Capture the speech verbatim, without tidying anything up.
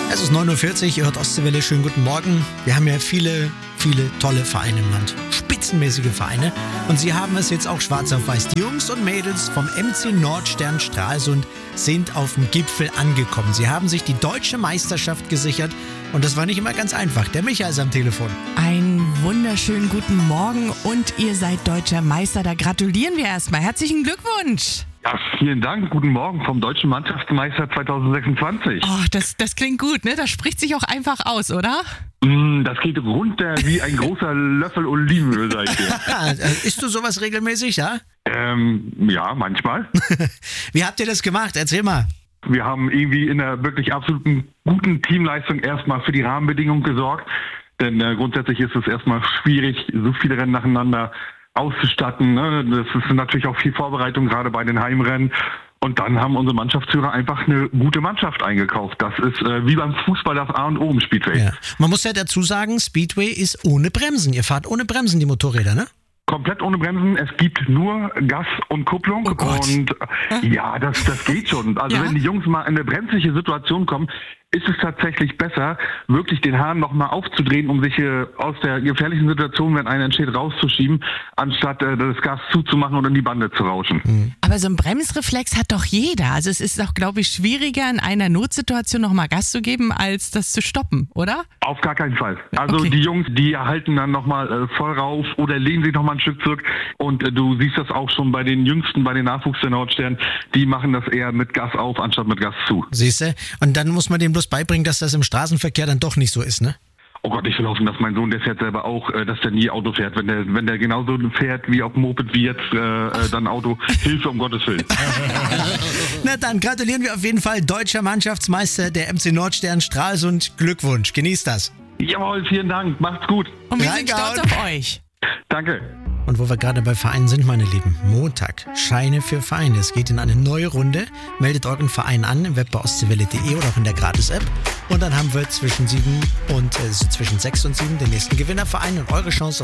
Es ist neun Uhr vierzig, ihr hört Ostseewelle, schönen guten Morgen. Wir haben ja viele, viele tolle Vereine im Land, spitzenmäßige Vereine. Und sie haben es jetzt auch schwarz auf weiß. Die Jungs und Mädels vom M C Nordstern Stralsund sind auf dem Gipfel angekommen. Sie haben sich die deutsche Meisterschaft gesichert und das war nicht immer ganz einfach. Der Micha ist am Telefon. Einen wunderschönen guten Morgen und ihr seid deutscher Meister. Da gratulieren wir erstmal. Herzlichen Glückwunsch. Ja, vielen Dank. Guten Morgen vom Deutschen Mannschaftsmeister zwanzig sechsundzwanzig. Oh, das, das klingt gut, ne? Das spricht sich auch einfach aus, oder? Mm, das geht runter wie ein großer Löffel Olivenöl, sag ich dir. Isst du sowas regelmäßig, ja? Ähm, ja, manchmal. Wie habt ihr das gemacht? Erzähl mal. Wir haben irgendwie in einer wirklich absoluten guten Teamleistung erstmal für die Rahmenbedingungen gesorgt. Denn äh, grundsätzlich ist es erstmal schwierig, so viele Rennen nacheinander auszustatten. Ne? Das ist natürlich auch viel Vorbereitung, gerade bei den Heimrennen. Und dann haben unsere Mannschaftsführer einfach eine gute Mannschaft eingekauft. Das ist äh, wie beim Fußball das A und O im Speedway. Ja. Man muss ja dazu sagen, Speedway ist ohne Bremsen. Ihr fahrt ohne Bremsen die Motorräder, ne? Komplett ohne Bremsen. Es gibt nur Gas und Kupplung. Oh Gott. Und äh, ja, das, das geht schon. Also Ja? wenn die Jungs mal in eine bremsliche Situation kommen, ist es tatsächlich besser, wirklich den Hahn nochmal aufzudrehen, um sich äh, aus der gefährlichen Situation, wenn einer entsteht, rauszuschieben, anstatt äh, das Gas zuzumachen und in die Bande zu rauschen. Mhm. Aber so ein Bremsreflex hat doch jeder. Also es ist auch, glaube ich, schwieriger, in einer Notsituation nochmal Gas zu geben, als das zu stoppen, oder? Auf gar keinen Fall. Also Okay. die Jungs, die halten dann nochmal äh, voll rauf oder lehnen sich nochmal ein Stück zurück. Und äh, du siehst das auch schon bei den Jüngsten, bei den Nachwuchs der Nordstern, die machen das eher mit Gas auf, anstatt mit Gas zu. Siehst du? Und dann muss man dem bloß beibringen, dass das im Straßenverkehr dann doch nicht so ist, ne? Oh Gott, ich will hoffen, dass mein Sohn, der fährt selber auch, äh, dass der nie Auto fährt. Wenn der, wenn der genauso fährt wie auf dem Moped wie jetzt, äh, äh, dann Auto, Hilfe um Gottes Willen. Na dann gratulieren wir auf jeden Fall deutscher Mannschaftsmeister der M C Nordstern Stralsund. Glückwunsch, genießt das. Jawohl, vielen Dank, macht's gut. Und wir sind Reingehauen. stolz auf euch. Danke. Und wo wir gerade bei Vereinen sind, meine Lieben, Montag, Scheine für Vereine. Es geht in eine neue Runde. Meldet euren Verein an im Web bei ostseewelle punkt de oder auch in der Gratis-App. Und dann haben wir zwischen sieben und äh, zwischen sechs und sieben den nächsten Gewinnerverein und eure Chance auf